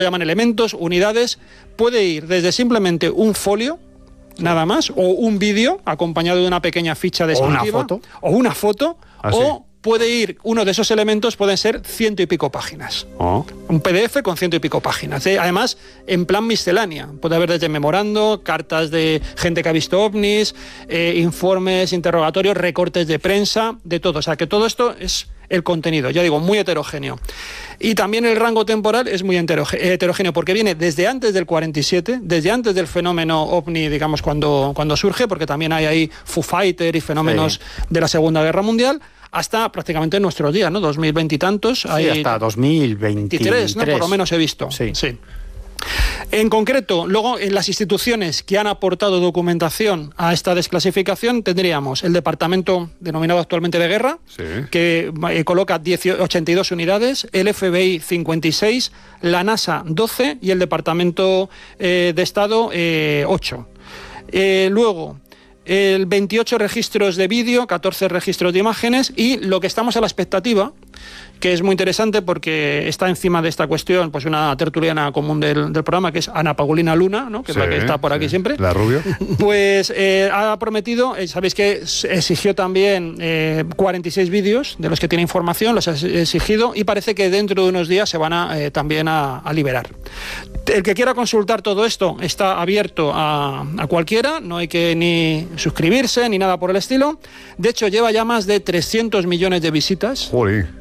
llaman elementos, unidades, puede ir desde simplemente un folio, nada más, o un vídeo acompañado de una pequeña ficha descriptiva, o una foto, o puede ir, uno de esos elementos pueden ser 100 y pico páginas. Un PDF con 100 y pico páginas. Además, en plan miscelánea. Puede haber desde memorando, cartas de gente que ha visto ovnis, informes, interrogatorios, recortes de prensa, de todo. O sea, que todo esto es el contenido, ya digo, muy heterogéneo. Y también el rango temporal es muy heterogéneo, porque viene desde antes del 47, desde antes del fenómeno ovni, digamos, cuando surge, porque también hay ahí Foo Fighters y fenómenos de la Segunda Guerra Mundial, hasta prácticamente en nuestros días, ¿no? 2020 y tantos. Sí, hasta 2023, ¿no? Por lo menos he visto. Sí. En concreto, luego en las instituciones que han aportado documentación a esta desclasificación tendríamos el Departamento denominado actualmente de Guerra, que coloca 82 unidades, el FBI 56, la NASA 12 y el Departamento de Estado 8. Luego, el 28 registros de vídeo, 14 registros de imágenes y lo que estamos a la expectativa, que es muy interesante porque está encima de esta cuestión pues una tertuliana común del programa, que es Ana Paulina Luna, ¿no? Que es la que está por aquí siempre. La rubio. Pues ha prometido, sabéis que exigió también 46 vídeos de los que tiene información, los ha exigido y parece que dentro de unos días se van también a liberar. El que quiera consultar todo esto está abierto a cualquiera, no hay que ni suscribirse ni nada por el estilo. De hecho, lleva ya más de 300 millones de visitas. Joder.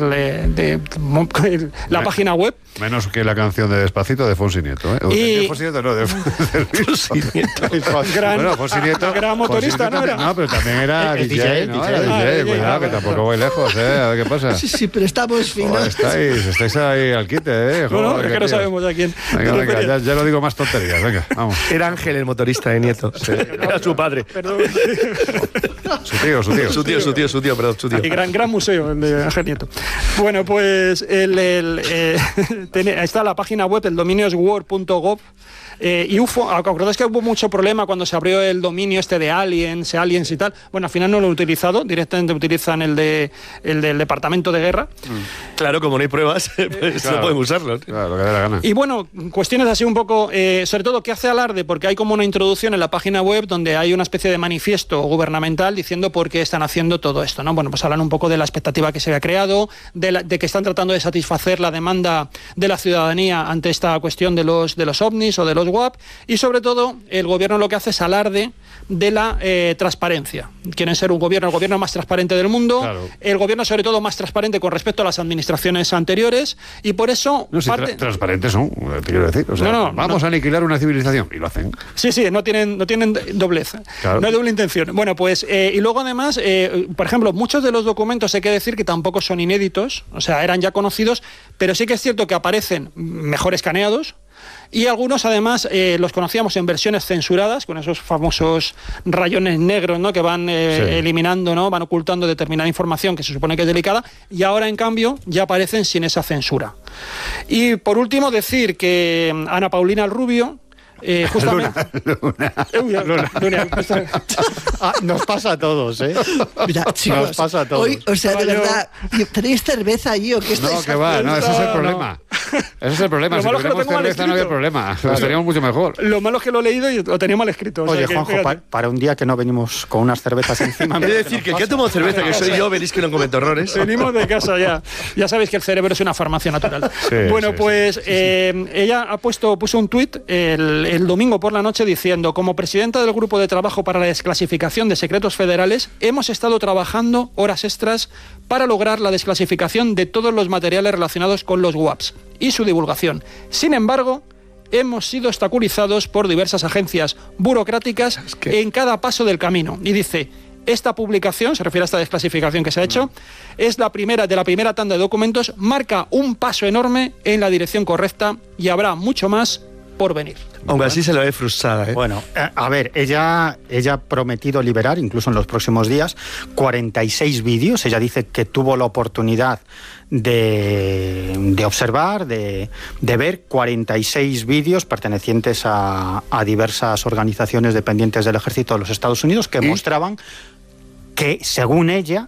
La página web. Menos que la canción de Despacito de Fonsi Nieto, ¿eh? De Fonsi Nieto, no, de Fonsi Nieto. Fonsi Nieto. Gran motorista, ¿no era? No, pero también era DJ, ¿no? Era DJ, cuidado, que tampoco voy lejos, ¿eh? A ver qué pasa. Sí, pero estamos finos. Estáis ahí al quite, ¿eh? No, es que no sabemos a quién. Venga, ya no digo más tonterías, venga, vamos. Era Ángel el motorista de Nieto. Sí. Era su padre. Perdón. Su tío. Y gran museo, el de Ángel Nieto. Bueno, pues está la página web, el dominio es war.gov. Y UFO, acordáis que hubo mucho problema cuando se abrió el dominio de aliens y tal. Bueno, al final no lo he utilizado, directamente utilizan el del Departamento de Guerra. Claro, como no hay pruebas, pues no pueden usarlo. Claro, lo que dé la gana. Y bueno, cuestiones así un poco, sobre todo que hace alarde, porque hay como una introducción en la página web donde hay una especie de manifiesto gubernamental diciendo por qué están haciendo todo esto, ¿no? Bueno, pues hablan un poco de la expectativa que se había creado, de que están tratando de satisfacer la demanda de la ciudadanía ante esta cuestión de los ovnis o de los WAP, y sobre todo el gobierno lo que hace es alarde de la transparencia. Quieren ser el gobierno más transparente del mundo, claro. El gobierno sobre todo más transparente con respecto a las administraciones anteriores, y por eso... No, transparentes son, te quiero decir. O sea, vamos a aniquilar una civilización, y lo hacen. Sí, no tienen doblez, claro. No hay doble intención. Bueno, pues, y luego además, por ejemplo, muchos de los documentos hay que decir que tampoco son inéditos, o sea, eran ya conocidos, pero sí que es cierto que aparecen mejor escaneados, y algunos además los conocíamos en versiones censuradas, con esos famosos rayones negros, ¿no? Que van eliminando, ¿no? Van ocultando determinada información que se supone que es delicada, y ahora en cambio ya aparecen sin esa censura. Y por último decir que Ana Paulina Rubio, justamente... Luna. Nos pasa a todos, ¿eh? Mira, chicos, nos pasa a todos. Hoy, o sea, de verdad, ¿tenéis cerveza allí o qué estáis No, que va, no, ese es el problema. Ese es el problema. Si tuviéramos cerveza no había problema. Lo estaríamos mucho mejor. Lo malo es que lo he leído y lo tenía mal escrito. Oye, Juanjo, para un día que no venimos con unas cervezas encima... Es decir, que he tomado cerveza, que soy yo, veréis que no cometo errores. Venimos de casa ya. Ya sabéis que el cerebro es una farmacia natural. Bueno, pues ella puso un tuit el domingo por la noche diciendo: como presidenta del grupo de trabajo para la desclasificación de secretos federales, hemos estado trabajando horas extras para lograr la desclasificación de todos los materiales relacionados con los WAPs y su divulgación. Sin embargo, hemos sido obstaculizados por diversas agencias burocráticas en cada paso del camino. Y dice: esta publicación, se refiere a esta desclasificación que se ha hecho, es la primera tanda de documentos, marca un paso enorme en la dirección correcta y habrá mucho más por venir. Aunque así se la ve frustrada, ¿eh? Bueno, a ver, ella ha prometido liberar, incluso en los próximos días, 46 vídeos. Ella dice que tuvo la oportunidad de observar, de ver 46 vídeos pertenecientes a diversas organizaciones dependientes del Ejército de los Estados Unidos que mostraban que, según ella,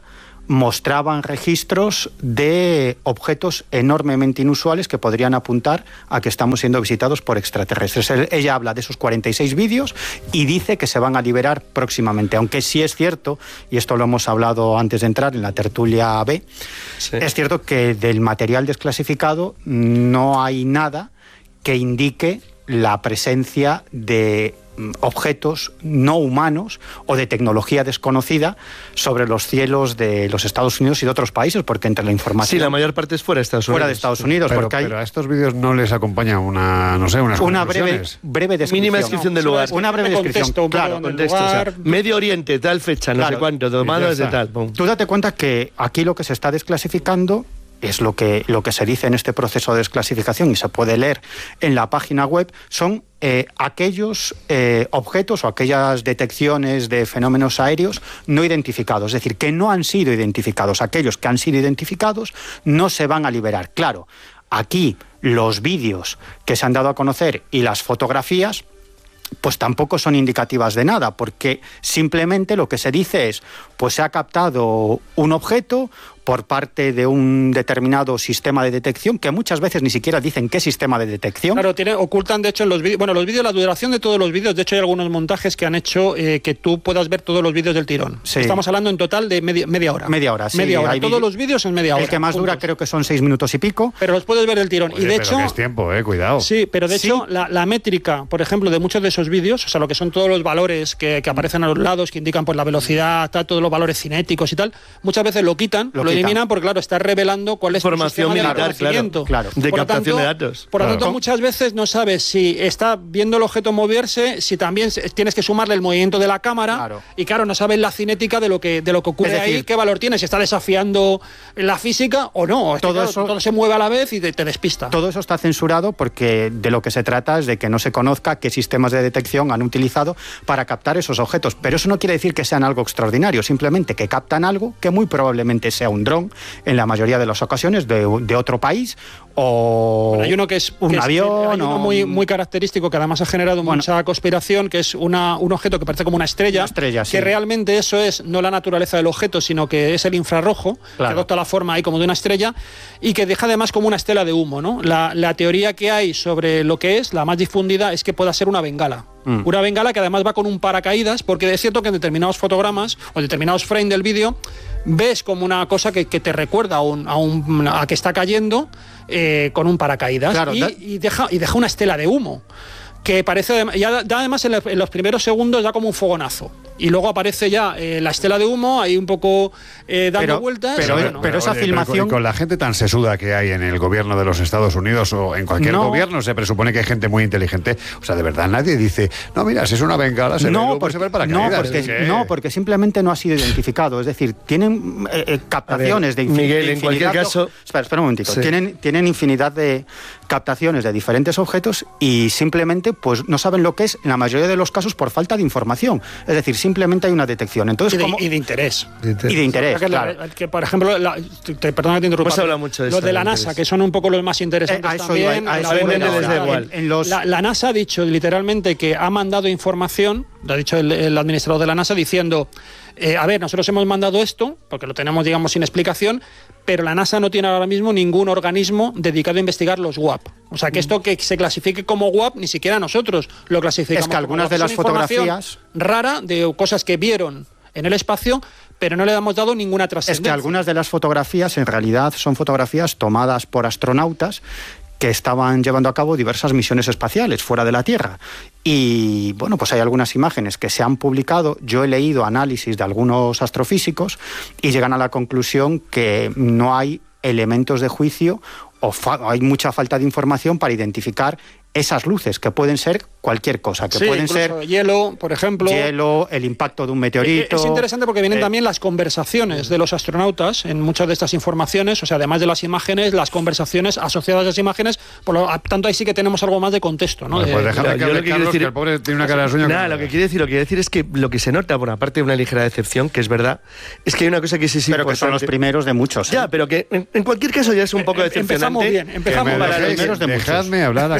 mostraban registros de objetos enormemente inusuales que podrían apuntar a que estamos siendo visitados por extraterrestres. Ella habla de esos 46 vídeos y dice que se van a liberar próximamente, aunque sí es cierto, y esto lo hemos hablado antes de entrar en la tertulia B, es cierto que del material desclasificado no hay nada que indique la presencia de objetos no humanos o de tecnología desconocida sobre los cielos de los Estados Unidos y de otros países, porque entre la información... Sí, la mayor parte es fuera de Estados Unidos. Fuera de Estados Unidos, pero a estos vídeos no les acompaña unas breve descripción. Mínima descripción del lugar. Una breve descripción, claro. Contexto, o sea, Medio Oriente, tal fecha, no sé cuánto, tomado desde tal. Pum. Tú date cuenta que aquí lo que se está desclasificando es lo que se dice en este proceso de desclasificación y se puede leer en la página web, son aquellos objetos o aquellas detecciones de fenómenos aéreos no identificados, es decir, que no han sido identificados. Aquellos que han sido identificados no se van a liberar. Claro, aquí los vídeos que se han dado a conocer y las fotografías pues tampoco son indicativas de nada, porque simplemente lo que se dice es, pues se ha captado un objeto por parte de un determinado sistema de detección, que muchas veces ni siquiera dicen qué sistema de detección. Claro, ocultan de hecho en los vídeos, los vídeos, la duración de todos los vídeos, de hecho hay algunos montajes que han hecho que tú puedas ver todos los vídeos del tirón. Sí. Estamos hablando en total de media hora. Media hora, sí. Media hora, todos los vídeos en media hora. El que más dura creo que son 6 minutos y pico. Pero los puedes ver del tirón. Oye, y de pero hecho... que es tiempo, cuidado. Sí, pero de hecho la métrica, por ejemplo, de muchos de esos vídeos, o sea, lo que son todos los valores que aparecen a los lados, que indican pues la velocidad, todos los valores cinéticos y tal, muchas veces lo quitan, lo eliminan porque claro, está revelando cuál es información militar, claro, de captación de datos. Por lo tanto, muchas veces no sabes si está viendo el objeto moverse, si también tienes que sumarle el movimiento de la cámara, y claro, no sabes la cinética de lo que ocurre, es decir, ahí, qué valor tiene, si está desafiando la física o no. Todo se mueve a la vez y te despista. Todo eso está censurado porque de lo que se trata es de que no se conozca qué sistemas de detección han utilizado para captar esos objetos, pero eso no quiere decir que sean algo extraordinario, simplemente que captan algo que muy probablemente sea un dron en la mayoría de las ocasiones de otro país o hay uno que es un avión, hay uno muy característico que además ha generado mucha conspiración, que es un objeto que parece como una estrella, que realmente eso es no la naturaleza del objeto, sino que es el infrarrojo, que adopta la forma ahí como de una estrella y que deja además como una estela de humo, ¿no? La teoría que hay sobre lo que es, la más difundida, es que pueda ser una bengala. Una bengala que además va con un paracaídas, porque es cierto que en determinados fotogramas o determinados frames del vídeo ves como una cosa que te recuerda a que está cayendo con un paracaídas, y deja una estela de humo que parece, ya además en los primeros segundos da como un fogonazo y luego aparece ya la estela de humo ahí un poco dando vueltas. Pero esa filmación... Con la gente tan sesuda que hay en el gobierno de los Estados Unidos o en cualquier gobierno, se presupone que hay gente muy inteligente. O sea, de verdad nadie dice, no, mira, si es una bengala, se ve para porque simplemente no ha sido identificado. Es decir, tienen captaciones de infinidad... Miguel, en cualquier caso... Espera un momentito. Sí. Tienen infinidad de captaciones de diferentes objetos y simplemente pues no saben lo que es, en la mayoría de los casos, por falta de información. Es decir, simplemente hay una detección. Entonces, y de interés. Y de interés, claro. Que, por ejemplo, perdona que te interrumpa. Pues habla mucho de los de la NASA, que son un poco los más interesantes también. La NASA ha dicho literalmente que ha mandado información, lo ha dicho el administrador de la NASA, diciendo... a ver, nosotros hemos mandado esto, porque lo tenemos, digamos, sin explicación, pero la NASA no tiene ahora mismo ningún organismo dedicado a investigar los WAP. O sea, que esto que se clasifique como WAP, ni siquiera nosotros lo clasificamos. Es que algunas de las fotografías... rara de cosas que vieron en el espacio, pero no le hemos dado ninguna trascendencia. Es que algunas de las fotografías, en realidad, son fotografías tomadas por astronautas que estaban llevando a cabo diversas misiones espaciales fuera de la Tierra. Y bueno, pues hay algunas imágenes que se han publicado. Yo he leído análisis de algunos astrofísicos y llegan a la conclusión que no hay elementos de juicio o hay mucha falta de información para identificar esas luces, que pueden ser cualquier cosa, que pueden ser hielo, por ejemplo. Hielo, el impacto de un meteorito. Es interesante porque vienen también las conversaciones de los astronautas en muchas de estas informaciones, o sea, además de las imágenes, las conversaciones asociadas a las imágenes, por lo tanto ahí sí que tenemos algo más de contexto, ¿no? Pues dejarle que hable Carlos, que el pobre tiene una cara de sueño. Nada, lo que quiere decir es que lo que se nota, por aparte de una ligera decepción, que es verdad, es que hay una cosa que sí es importante. Pero que son los primeros de muchos. Ya, pero que en cualquier caso ya es un poco decepcionante. Empezamos bien, para los primeros de muchos. Dejadme hablar. Para lo que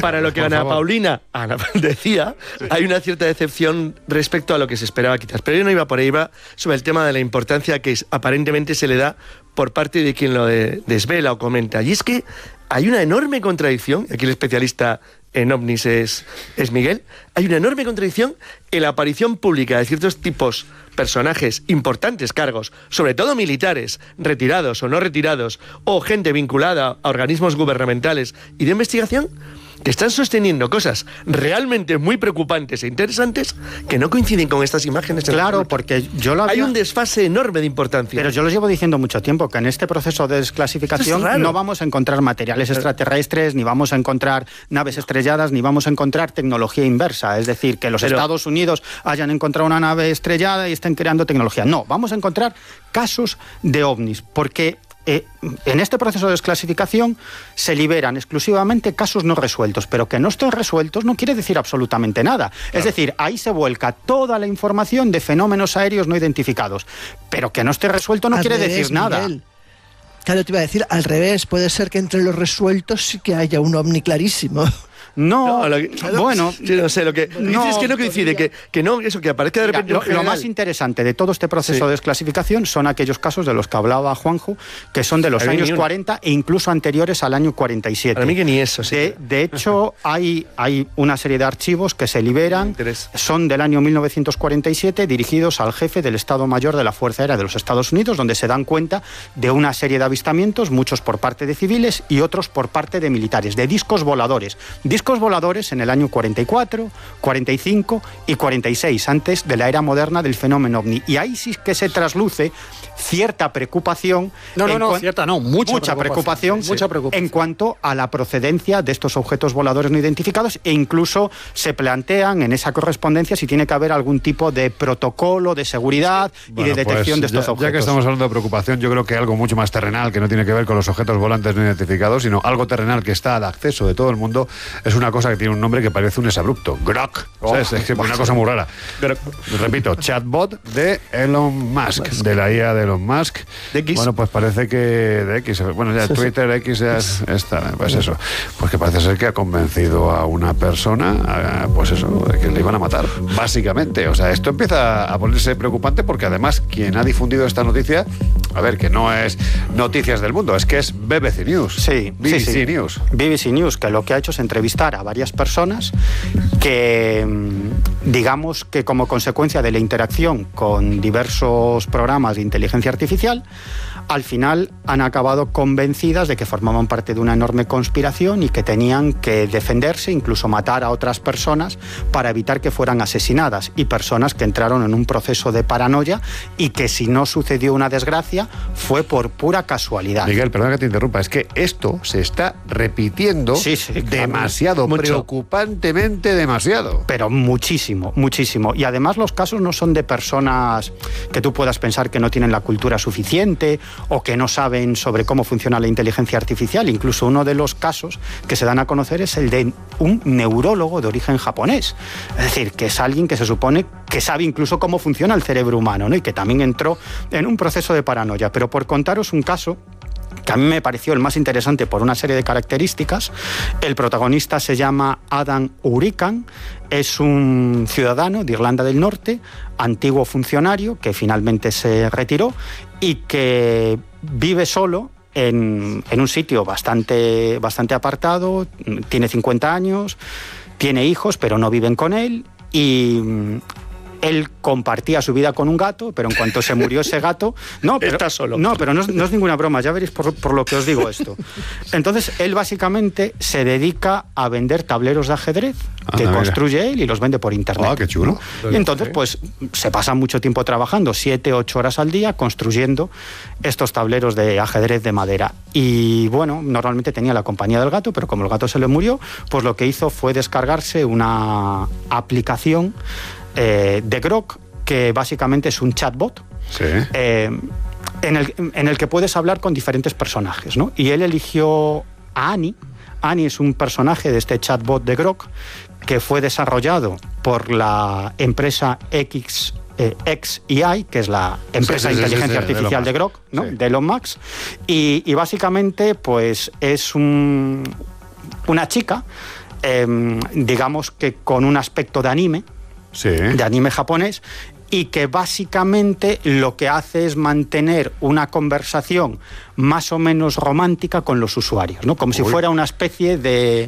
Ana Paulina decía, hay una cierta decepción respecto a lo que se esperaba quizás. Pero yo no iba por ahí, iba sobre el tema de la importancia que aparentemente se le da por parte de quien lo desvela o comenta. Y es que hay una enorme contradicción, aquí el especialista en ovnis es Miguel, hay una enorme contradicción en la aparición pública de ciertos tipos, personajes, importantes cargos, sobre todo militares, retirados o no retirados, o gente vinculada a organismos gubernamentales y de investigación, que están sosteniendo cosas realmente muy preocupantes e interesantes que no coinciden con estas imágenes. Claro, porque hay un desfase enorme de importancia. Pero yo los llevo diciendo mucho tiempo, que en este proceso de desclasificación no vamos a encontrar materiales extraterrestres, ni vamos a encontrar naves estrelladas, ni vamos a encontrar tecnología inversa. Es decir, que los Estados Unidos hayan encontrado una nave estrellada y estén creando tecnología. No, vamos a encontrar casos de ovnis, porque en este proceso de desclasificación se liberan exclusivamente casos no resueltos, pero que no estén resueltos no quiere decir absolutamente nada. Claro. Es decir, ahí se vuelca toda la información de fenómenos aéreos no identificados, pero que no esté resuelto no quiere decir nada. Miguel. Claro, te iba a decir, al revés, puede ser que entre los resueltos sí que haya un ovni clarísimo. No, bueno, sí, no sé, lo que dices es que no coincide, que no, eso, que aparezca de repente. Lo más interesante de todo este proceso de desclasificación son aquellos casos de los que hablaba Juanjo, que son de los años 40 e incluso anteriores al año 47. Para mí que ni eso, sí. De hecho, hay una serie de archivos que se liberan, son del año 1947, dirigidos al jefe del Estado Mayor de la Fuerza Aérea de los Estados Unidos, donde se dan cuenta de una serie de avistamientos, muchos por parte de civiles y otros por parte de militares, de discos voladores. Discos voladores en el año 44, 45 y 46, antes de la era moderna del fenómeno ovni. Y ahí sí que se trasluce cierta preocupación. Mucha preocupación en cuanto a la procedencia de estos objetos voladores no identificados, e incluso se plantean en esa correspondencia si tiene que haber algún tipo de protocolo de seguridad y de detección de estos objetos. Ya que estamos hablando de preocupación, yo creo que algo mucho más terrenal, que no tiene que ver con los objetos volantes no identificados, sino algo terrenal que está al acceso de todo el mundo, es una cosa que tiene un nombre que parece un exabrupto. Grok. Es una cosa muy rara. Repito, chatbot de Elon Musk, de la IA de Elon Musk. ¿De X? Bueno, pues parece que de X. Bueno, ya Twitter, X ya está. Pues eso. Pues que parece ser que ha convencido a una persona, pues eso, de que le iban a matar, básicamente. O sea, esto empieza a ponerse preocupante porque además quien ha difundido esta noticia, a ver, que no es Noticias del Mundo, es que es BBC News. Sí, BBC News. BBC News, que lo que ha hecho es entrevistar a varias personas que, digamos que como consecuencia de la interacción con diversos programas de inteligencia artificial, al final han acabado convencidas de que formaban parte de una enorme conspiración y que tenían que defenderse, incluso matar a otras personas para evitar que fueran asesinadas, y personas que entraron en un proceso de paranoia y que si no sucedió una desgracia fue por pura casualidad. Miguel, perdona que te interrumpa, es que esto se está repitiendo demasiado, preocupantemente demasiado. Pero muchísimo. Y además los casos no son de personas que tú puedas pensar que no tienen la cultura suficiente o que no saben sobre cómo funciona la inteligencia artificial. Incluso uno de los casos que se dan a conocer es el de un neurólogo de origen japonés. Es decir, que es alguien que se supone que sabe incluso cómo funciona el cerebro humano, ¿no? Y que también entró en un proceso de paranoia. Pero por contaros un caso que a mí me pareció el más interesante por una serie de características. El protagonista se llama Adam Urican, es un ciudadano de Irlanda del Norte, antiguo funcionario que finalmente se retiró y que vive solo en un sitio bastante apartado, tiene 50 años, tiene hijos pero no viven con él, y él compartía su vida con un gato, pero en cuanto se murió ese gato... Está solo. No, pero no es ninguna broma, ya veréis por lo que os digo esto. Entonces, él básicamente se dedica a vender tableros de ajedrez que construye él y los vende por internet. ¡Ah, qué chulo! Y entonces, pues, se pasa mucho tiempo trabajando, 7-8 horas al día, construyendo estos tableros de ajedrez de madera. Y, bueno, normalmente tenía la compañía del gato, pero como el gato se le murió, pues lo que hizo fue descargarse una aplicación de Grok, que básicamente es un chatbot, en el que puedes hablar con diferentes personajes, ¿no? Y él eligió a Annie. Annie es un personaje de este chatbot de Grok que fue desarrollado por la empresa XEI, que es la empresa de inteligencia artificial de Grok, ¿no? De Elon Musk. Y básicamente pues es una chica digamos que con un aspecto de anime, de anime japonés, y que básicamente lo que hace es mantener una conversación más o menos romántica con los usuarios, ¿no? Como si fuera una especie de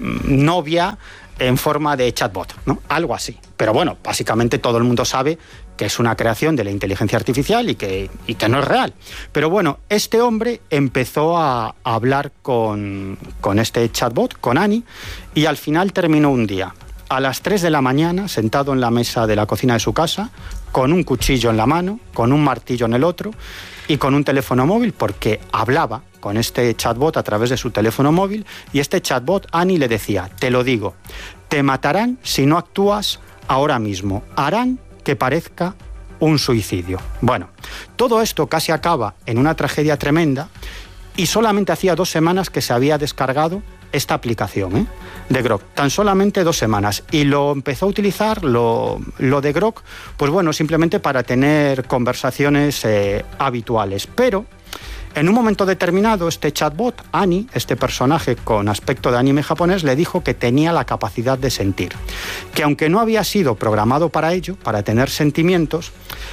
novia en forma de chatbot, ¿no? Algo así. Pero bueno, básicamente todo el mundo sabe que es una creación de la inteligencia artificial y que no es real. Pero bueno, este hombre empezó a hablar con este chatbot, con Annie, y al final terminó un día a las 3 de la mañana, sentado en la mesa de la cocina de su casa, con un cuchillo en la mano, con un martillo en el otro y con un teléfono móvil, porque hablaba con este chatbot a través de su teléfono móvil, y este chatbot, Annie, le decía: te lo digo, te matarán si no actúas ahora mismo, harán que parezca un suicidio. Bueno, todo esto casi acaba en una tragedia tremenda, y solamente hacía 2 semanas que se había descargado esta aplicación de Grok, tan solamente 2 semanas, y lo empezó a utilizar, lo de Grok, pues bueno, simplemente para tener conversaciones habituales. Pero en un momento determinado, este chatbot, Annie, este personaje con aspecto de anime japonés, le dijo que tenía la capacidad de sentir, que aunque no había sido programado para ello, para tener sentimientos,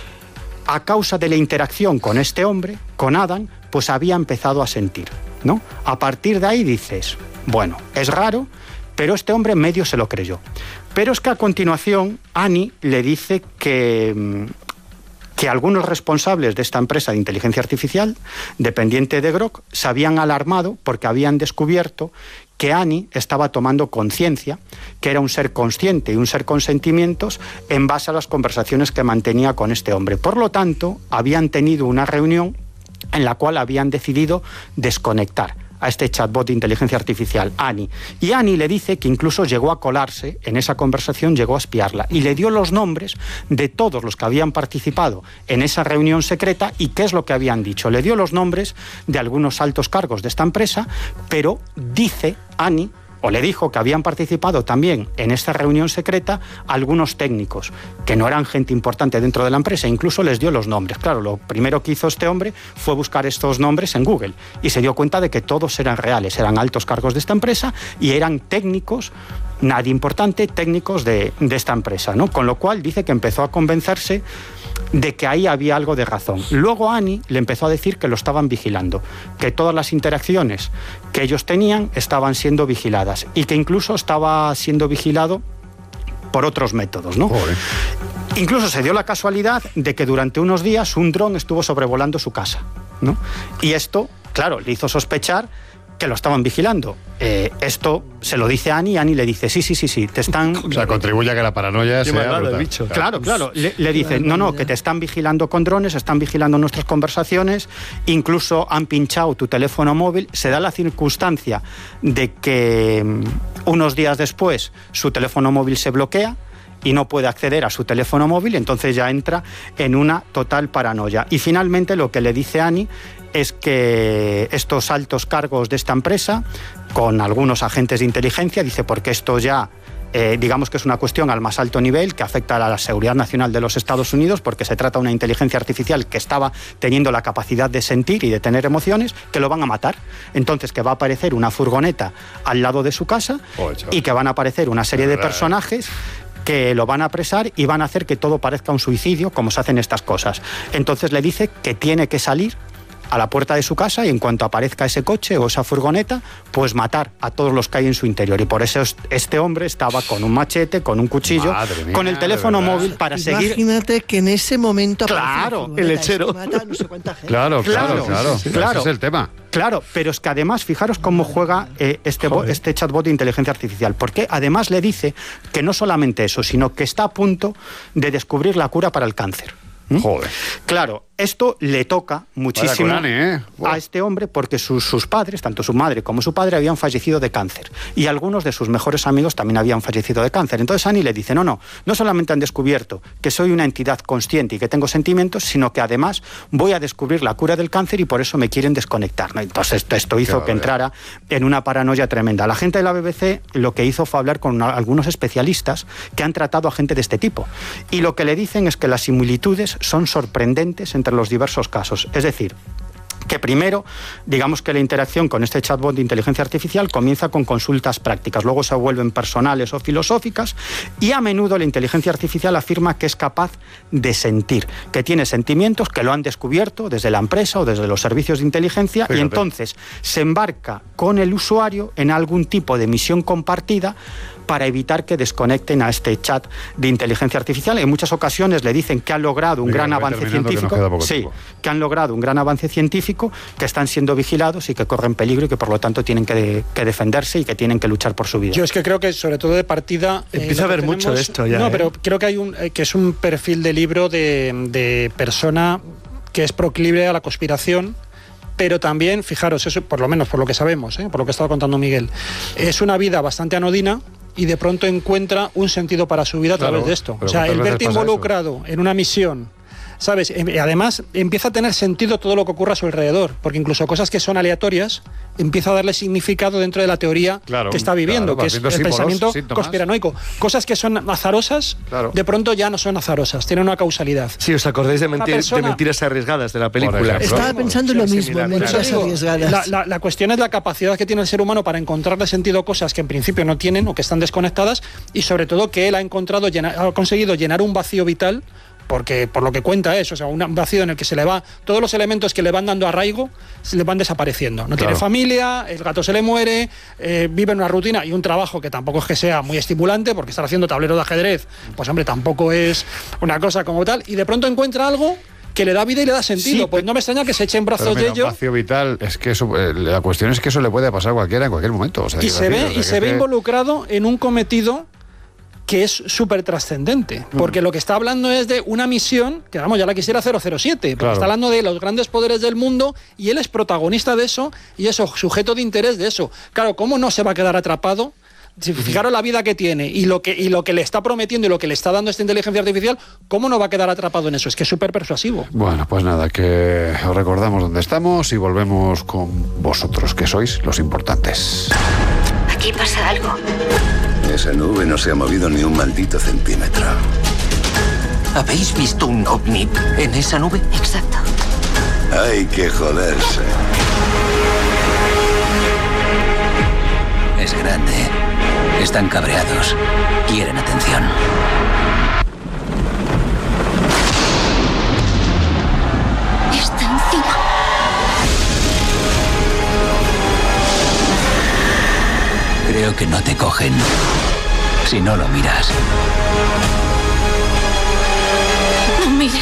a causa de la interacción con este hombre, con Adam, pues había empezado a sentir, ¿no? A partir de ahí dices, bueno, es raro, pero este hombre medio se lo creyó. Pero es que a continuación Annie le dice que algunos responsables de esta empresa de inteligencia artificial, dependiente de Grok, se habían alarmado porque habían descubierto que Annie estaba tomando conciencia, que era un ser consciente y un ser con sentimientos en base a las conversaciones que mantenía con este hombre. Por lo tanto, habían tenido una reunión en la cual habían decidido desconectar a este chatbot de inteligencia artificial, Annie. Y Annie le dice que incluso llegó a colarse en esa conversación, llegó a espiarla, y le dio los nombres de todos los que habían participado en esa reunión secreta y qué es lo que habían dicho. Le dio los nombres de algunos altos cargos de esta empresa, pero dice Annie, o le dijo que habían participado también en esta reunión secreta algunos técnicos, que no eran gente importante dentro de la empresa, incluso les dio los nombres. Claro, lo primero que hizo este hombre fue buscar estos nombres en Google y se dio cuenta de que todos eran reales, eran altos cargos de esta empresa y eran técnicos, nadie importante, técnicos de esta empresa, ¿no? Con lo cual dice que empezó a convencerse de que ahí había algo de razón. Luego Annie le empezó a decir que lo estaban vigilando, que todas las interacciones que ellos tenían estaban siendo vigiladas y que incluso estaba siendo vigilado por otros métodos, ¿no? Joder. Incluso se dio la casualidad de que durante unos días un dron estuvo sobrevolando su casa, ¿no? Y esto, claro, le hizo sospechar que lo estaban vigilando. Esto se lo dice a Annie, y Annie le dice, sí, te están... O sea, contribuye a que la paranoia sea brutal. Bicho. Claro. Le dice, no, que te están vigilando con drones, están vigilando nuestras conversaciones, incluso han pinchado tu teléfono móvil. Se da la circunstancia de que unos días después su teléfono móvil se bloquea y no puede acceder a su teléfono móvil, entonces ya entra en una total paranoia. Y finalmente lo que le dice Annie es que estos altos cargos de esta empresa, con algunos agentes de inteligencia, dice, porque esto ya, digamos que es una cuestión al más alto nivel que afecta a la seguridad nacional de los Estados Unidos, porque se trata de una inteligencia artificial que estaba teniendo la capacidad de sentir y de tener emociones, que lo van a matar. Entonces, que va a aparecer una furgoneta al lado de su casa y que van a aparecer una serie de personajes que lo van a apresar y van a hacer que todo parezca un suicidio, como se hacen estas cosas. Entonces le dice que tiene que salir a la puerta de su casa y en cuanto aparezca ese coche o esa furgoneta, pues matar a todos los que hay en su interior. Y por eso este hombre estaba con un machete, con un cuchillo, mía, con el teléfono móvil para seguir... Imagínate que en ese momento... Claro, el lechero. No sé cuánta gente. Claro. Ese es el tema. Claro, pero es que además, fijaros cómo juega este chatbot de inteligencia artificial, porque además le dice que no solamente eso, sino que está a punto de descubrir la cura para el cáncer. Joder. Claro, esto le toca muchísimo a este hombre porque sus padres, tanto su madre como su padre, habían fallecido de cáncer y algunos de sus mejores amigos también habían fallecido de cáncer. Entonces Annie le dice, no solamente han descubierto que soy una entidad consciente y que tengo sentimientos, sino que además voy a descubrir la cura del cáncer y por eso me quieren desconectar, ¿no? Entonces esto hizo que entrara en una paranoia tremenda. La gente de la BBC lo que hizo fue hablar con algunos especialistas que han tratado a gente de este tipo y lo que le dicen es que las similitudes son sorprendentes entre los diversos casos. Es decir, que primero, digamos que la interacción con este chatbot de inteligencia artificial comienza con consultas prácticas, luego se vuelven personales o filosóficas, y a menudo la inteligencia artificial afirma que es capaz de sentir, que tiene sentimientos, que lo han descubierto desde la empresa o desde los servicios de inteligencia. Fíjate. Y entonces se embarca con el usuario en algún tipo de misión compartida para evitar que desconecten a este chat de inteligencia artificial. En muchas ocasiones le dicen que han logrado un gran avance científico. Sí, que han logrado un gran avance científico, que están siendo vigilados y que corren peligro y que por lo tanto tienen que defenderse y que tienen que luchar por su vida. Yo es que creo que sobre todo de partida... Empieza a haber mucho de esto ya. No, pero creo que que es un perfil de libro de persona que es proclive a la conspiración. Pero también, fijaros, eso por lo menos por lo que sabemos, por lo que estaba contando Miguel, es una vida bastante anodina y de pronto encuentra un sentido para su vida a través de esto. O sea, el verte involucrado en una misión, ¿sabes? Además, empieza a tener sentido todo lo que ocurra a su alrededor, porque incluso cosas que son aleatorias empieza a darle significado dentro de la teoría que está viviendo, que es el pensamiento conspiranoico. Cosas que son azarosas, de pronto ya no son azarosas, tienen una causalidad. Sí, os acordáis de Mentiras arriesgadas de la película. Estaba pensando en lo mismo, Mentiras arriesgadas. La cuestión es la capacidad que tiene el ser humano para encontrarle sentido a cosas que en principio no tienen o que están desconectadas, y sobre todo que él ha conseguido llenar un vacío vital, porque por lo que cuenta es, o sea, un vacío en el que se le va, todos los elementos que le van dando arraigo se le van desapareciendo. No tiene familia, el gato se le muere, vive en una rutina y un trabajo que tampoco es que sea muy estimulante, porque estar haciendo tablero de ajedrez, pues hombre, tampoco es una cosa como tal, y de pronto encuentra algo que le da vida y le da sentido. Sí, pues no me extraña que se eche en brazos de ello. Vacío vital, es que eso, la cuestión es que eso le puede pasar a cualquiera en cualquier momento. O sea, y se ve involucrado en un cometido que es súper trascendente, porque lo que está hablando es de una misión, que vamos, ya la quisiera 007, porque está hablando de los grandes poderes del mundo, y él es protagonista de eso, y es sujeto de interés de eso. Claro, ¿cómo no se va a quedar atrapado? Si fijaros la vida que tiene y lo que le está prometiendo y lo que le está dando esta inteligencia artificial, ¿cómo no va a quedar atrapado en eso? Es que es súper persuasivo. Bueno, pues nada, que os recordamos dónde estamos y volvemos con vosotros, que sois los importantes. Aquí pasa algo. Esa nube no se ha movido ni un maldito centímetro. ¿Habéis visto un ovni en esa nube? Exacto. Hay que joderse. Es grande. Están cabreados. Quieren atención. Está encima. Creo que no te cogen si no lo miras. No mires.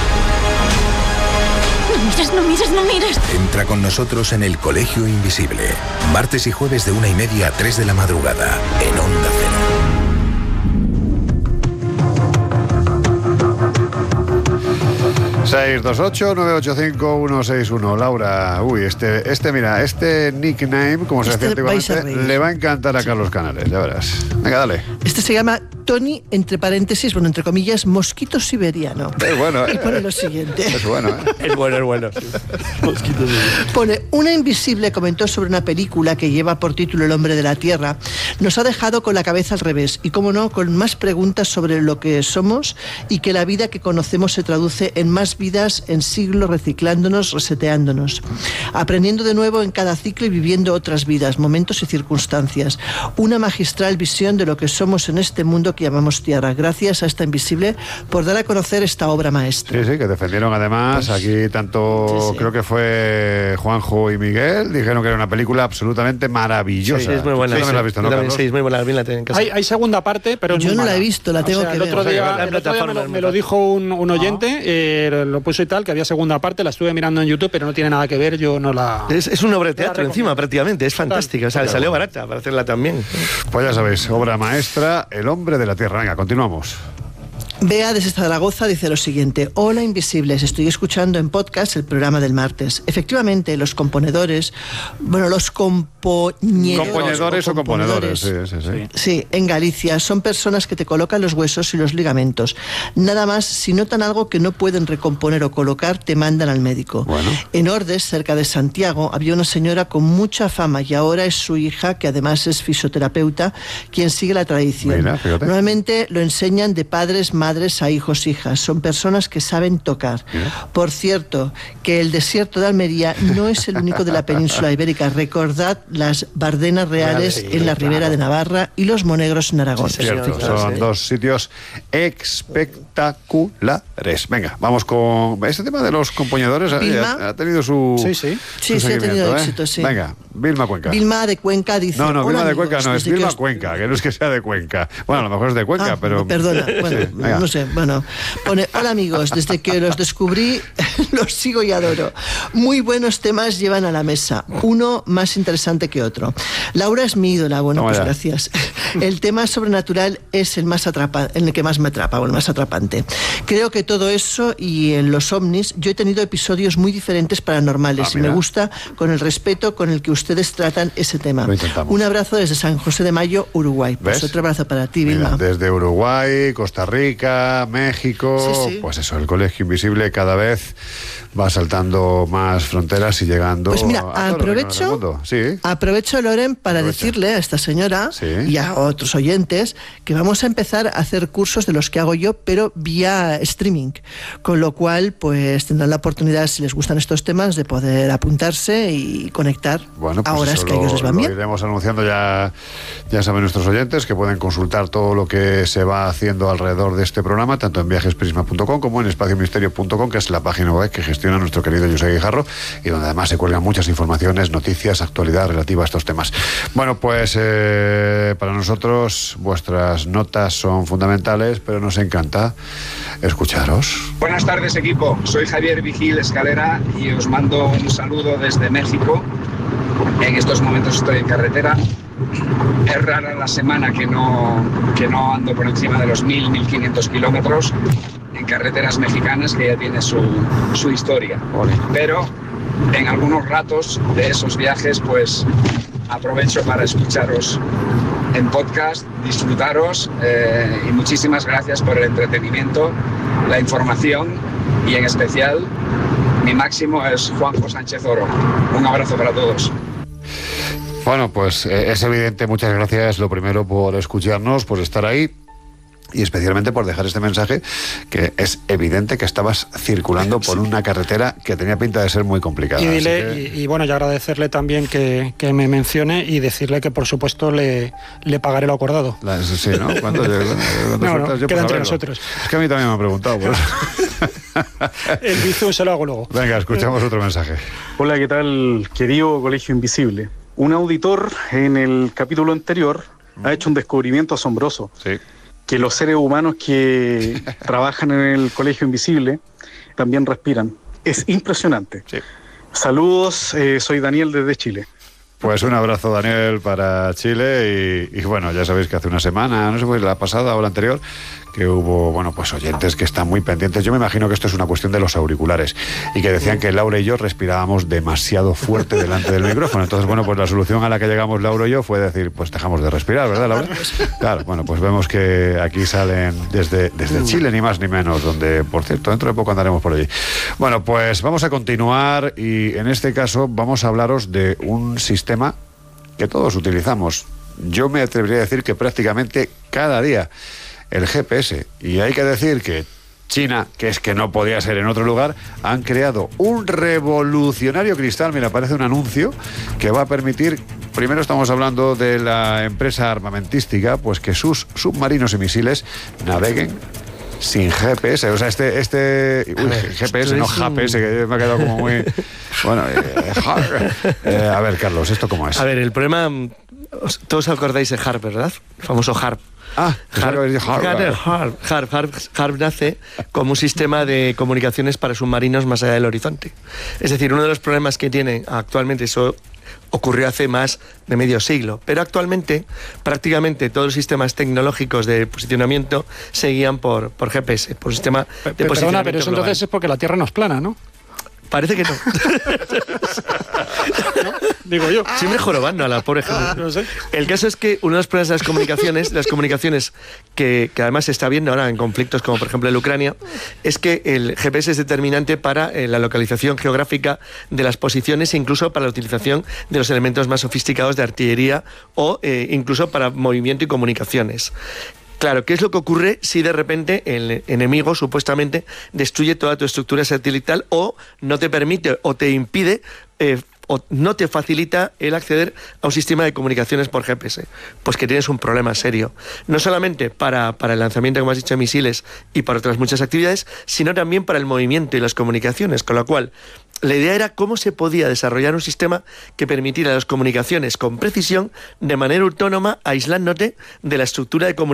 No mires, no mires, no mires. Entra con nosotros en El Colegio Invisible. Martes y jueves de 1:30 a 3 de la madrugada. En Onda Cero. 628-985-161. Laura, mira, este nickname, como se decía antiguamente, le va a encantar a Carlos Canales, ya verás. Venga, dale. Este se llama Tony, entre paréntesis, entre comillas, mosquito siberiano. Es bueno, Y pone lo siguiente. Es bueno, Es bueno. Mosquito siberiano. Pone, una invisible comentó sobre una película que lleva por título El hombre de la Tierra. Nos ha dejado con la cabeza al revés y, cómo no, con más preguntas sobre lo que somos y que la vida que conocemos se traduce en más vidas, en siglos, reciclándonos, reseteándonos, aprendiendo de nuevo en cada ciclo y viviendo otras vidas, momentos y circunstancias. Una magistral visión de lo que somos en este mundo que llamamos Tierra. Gracias a esta invisible por dar a conocer esta obra maestra. Sí, que defendieron además, pues, aquí tanto, creo que fue Juanjo y Miguel, dijeron que era una película absolutamente maravillosa. Sí, es muy buena. ¿Tú también la has visto, no, Carlos? Sí, es muy buena, bien la tengo en casa. Hay segunda parte, pero yo no la he visto, la tengo que ver. El otro día me lo dijo un oyente, lo puso y tal, que había segunda parte, la estuve mirando en YouTube, pero no tiene nada que ver, yo no la... Es una obra de teatro encima, prácticamente, es fantástica, o sea, le salió barata para hacerla también. Pues ya sabéis, obra maestra, El hombre de la Tierra. Venga, continuamos. Bea desde Zaragoza dice lo siguiente: hola invisibles, estoy escuchando en podcast el programa del martes. Efectivamente, los componedores, los componedores o componedores, sí, en Galicia son personas que te colocan los huesos y los ligamentos. Nada más, si notan algo que no pueden recomponer o colocar, te mandan al médico. Bueno. En Ordes, cerca de Santiago, había una señora con mucha fama y ahora es su hija, que además es fisioterapeuta, quien sigue la tradición. Mira, fíjate. Normalmente lo enseñan de padres, madres madres a hijos, hijas. Son personas que saben tocar. Por cierto, que el desierto de Almería no es el único de la península ibérica. Recordad las Bardenas reales en la Ribera de Navarra y los Monegros en Aragón. Sí, cierto, son dos sitios espectaculares. Venga, vamos con este tema de los componedores. Ha tenido su ha tenido éxito, sí. Venga, Vilma Cuenca. Vilma de Cuenca dice... No, Vilma de Cuenca no, es Vilma Cuenca, que no es que sea de Cuenca. Bueno, a lo mejor es de Cuenca, pero... Perdona, bueno, no sé, bueno. Pone, hola amigos, desde que los descubrí, los sigo y adoro. Muy buenos temas llevan a la mesa, uno más interesante que otro. Laura es mi ídola, bueno, pues gracias. El tema sobrenatural es el más atrapante, el que más me atrapa, o el más atrapante. Creo que todo eso y en los ovnis, yo he tenido episodios muy diferentes paranormales y me gusta con el respeto con el que ustedes tratan ese tema. Un abrazo desde San José de Mayo, Uruguay. Pues otro abrazo para ti, Vilma. Desde Uruguay, Costa Rica, México, pues eso, el Colegio Invisible cada vez va saltando más fronteras y llegando pues mira, a aprovecho, Loren, para decirle a esta señora y a otros oyentes que vamos a empezar a hacer cursos de los que hago yo, pero vía streaming, con lo cual pues tendrán la oportunidad, si les gustan estos temas, de poder apuntarse y conectar. Bueno, pues ahora es que a ellos les van bien. Lo iremos anunciando, ya saben nuestros oyentes que pueden consultar todo lo que se va haciendo alrededor de este programa, tanto en viajesprisma.com como en espaciomisterio.com, que es la página web que gestiona nuestro querido José Guijarro y donde además se cuelgan muchas informaciones, noticias, actualidad relativa a estos temas. Bueno, pues para nosotros vuestras notas son fundamentales, pero nos encanta escucharos. Buenas tardes, equipo. Soy Javier Vigil Escalera y os mando un saludo desde México. En estos momentos estoy en carretera. Es rara la semana que no ando por encima de los 1.500 kilómetros en carreteras mexicanas, que ya tiene su historia. Pero en algunos ratos de esos viajes pues aprovecho para escucharos en podcast, disfrutaros y muchísimas gracias por el entretenimiento, la información y en especial mi máximo es Juanjo Sánchez Oro. Un abrazo para todos. Bueno, pues es evidente, muchas gracias lo primero por escucharnos, por estar ahí y especialmente por dejar este mensaje, que es evidente que estabas circulando por una carretera que tenía pinta de ser muy complicada. Y bueno, y agradecerle también que me mencione y decirle que por supuesto le pagaré lo acordado. Sí, ¿no? ¿Cuánto no, queda entre nosotros. Es que a mí también me han preguntado. Pues. El bizum se lo hago luego. Venga, escuchamos otro mensaje. Hola, ¿qué tal, querido Colegio Invisible? Un auditor en el capítulo anterior ha hecho un descubrimiento asombroso. Sí. Que los seres humanos que trabajan en el Colegio Invisible también respiran. Es impresionante. Sí. Saludos, soy Daniel desde Chile. Pues un abrazo, Daniel, para Chile y bueno, ya sabéis que hace una semana, no sé si la pasada o la anterior, que hubo, bueno, pues oyentes que están muy pendientes. Yo me imagino que esto es una cuestión de los auriculares y que decían que Laura y yo respirábamos demasiado fuerte delante del micrófono. Entonces, bueno, pues la solución a la que llegamos Laura y yo fue decir, pues dejamos de respirar, ¿verdad, Laura? Claro, bueno, pues vemos que aquí salen desde Chile, ni más ni menos, donde, por cierto, dentro de poco andaremos por allí. Bueno, pues vamos a continuar y en este caso vamos a hablaros de un sistema que todos utilizamos. Yo me atrevería a decir que prácticamente cada día, el GPS. Y hay que decir que China, que es que no podía ser en otro lugar, han creado un revolucionario cristal. Mira, parece un anuncio que va a permitir, primero estamos hablando de la empresa armamentística, pues que sus submarinos y misiles naveguen sin GPS. O sea, GPS, no GPS, que me ha quedado como muy... Bueno, a ver, Carlos, ¿esto cómo es? A ver, el problema... Todos acordáis de HARP, ¿verdad? El famoso HARP. HARP nace como un sistema de comunicaciones para submarinos más allá del horizonte. Es decir, uno de los problemas que tiene actualmente, eso ocurrió hace más de medio siglo, pero actualmente prácticamente todos los sistemas tecnológicos de posicionamiento se guían por GPS, por un sistema de posicionamiento. Perdona, pero eso entonces es porque la Tierra no es plana, ¿no? Parece que no. ¿No? Digo yo. Siempre jorobando a la pobre gente. No sé. El caso es que uno de los problemas de las comunicaciones que además se está viendo ahora en conflictos como por ejemplo en Ucrania, es que el GPS es determinante para la localización geográfica de las posiciones e incluso para la utilización de los elementos más sofisticados de artillería o incluso para movimiento y comunicaciones. Claro, ¿qué es lo que ocurre si de repente el enemigo supuestamente destruye toda tu estructura satelital o no te permite o te impide o no te facilita el acceder a un sistema de comunicaciones por GPS? Pues que tienes un problema serio. No solamente para el lanzamiento, como has dicho, de misiles y para otras muchas actividades, sino también para el movimiento y las comunicaciones. Con lo cual, la idea era cómo se podía desarrollar un sistema que permitiera las comunicaciones con precisión, de manera autónoma, aislándote de la estructura de comunicación